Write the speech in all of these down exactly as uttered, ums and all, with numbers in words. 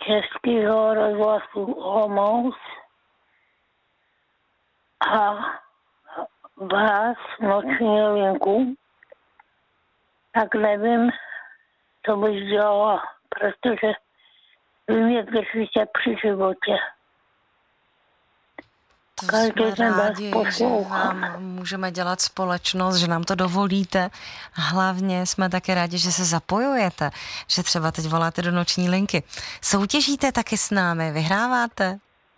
Českého rozhlasu Olomouc a vás, Noční linku, tak nevím, co bych dělala, protože vy mě držíte při životě. To jsme rádi, že vám můžeme dělat společnost, že nám to dovolíte. Hlavně jsme také rádi, že se zapojujete, že třeba teď voláte do Noční linky. Soutěžíte taky s námi, vyhráváte?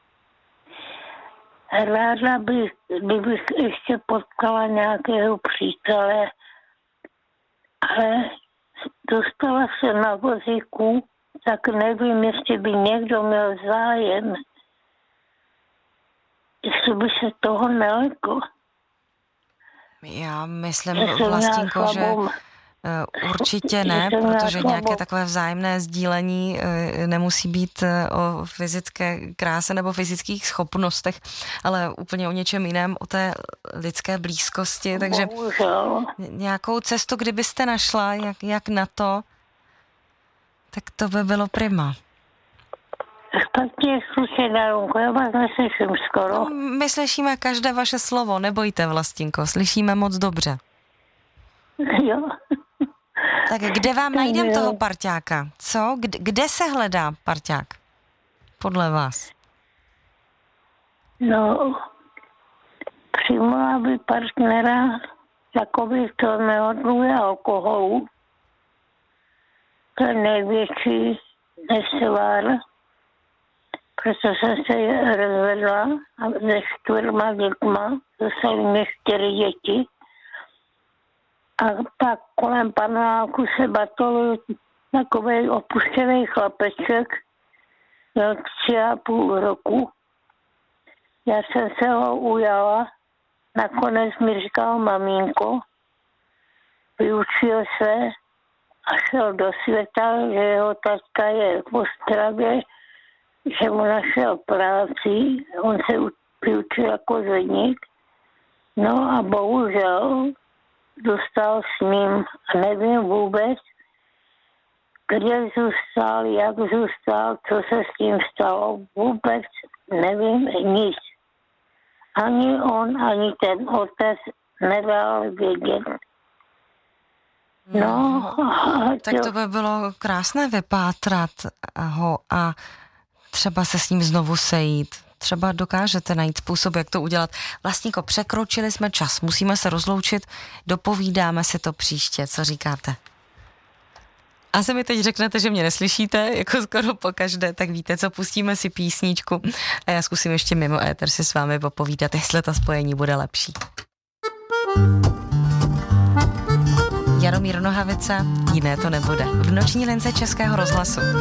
Ráda bych, kdybych ještě potkala nějakého přítele, ale dostala se na vozíku, tak nevím, jestli by někdo měl zájem, jestli by se toho neleklo. Já myslím, Vlastinko, že určitě ne, protože nějaké takové vzájemné sdílení nemusí být o fyzické kráse nebo fyzických schopnostech, ale úplně o něčem jiném, o té lidské blízkosti. Takže Bohužel. Nějakou cestu, kdybyste našla, jak, jak na to, tak to by bylo prima. Špatně slyšet, Darunko, já vás neslyším skoro. No, my slyšíme každé vaše slovo, nebojte, Vlastinko, slyšíme moc dobře. Jo. Tak kde vám najdem toho parťáka? Co? Kde, kde se hledá parťák? Podle vás? No, přijmula by partnera takový, kdo nehodluje alkoholu. To je největší nesvár, protože jsem se rozvedla a se čtyřma dětma, dostali mě čtyři děti. A pak kolem paneláku se batolil takovej opuštěný chlapeček, měl tři a půl roku. Já jsem se ho ujala, nakonec mi říkal maminko, vyučil se a šel do světa, že jeho taťka je v Ostravě, že mu našel práci, on se vyučil jako zedník. No a bohužel dostal s ním a nevím vůbec, kde zůstal, jak zůstal, co se s tím stalo. Vůbec nevím nic. Ani on, ani ten otec nedal vědět. No, no tak to by bylo krásné vypátrat ho a třeba se s ním znovu sejít. Třeba dokážete najít způsob, jak to udělat. Vlastníko, překročili jsme čas, musíme se rozloučit, dopovídáme si to příště, co říkáte? Asi mi teď řeknete, že mě neslyšíte, jako skoro pokaždé, tak víte co, pustíme si písničku a já zkusím ještě mimo éter si s vámi popovídat, jestli to spojení bude lepší. Jaromír Nohavica, jiné to nebude. V Noční lince Českého rozhlasu.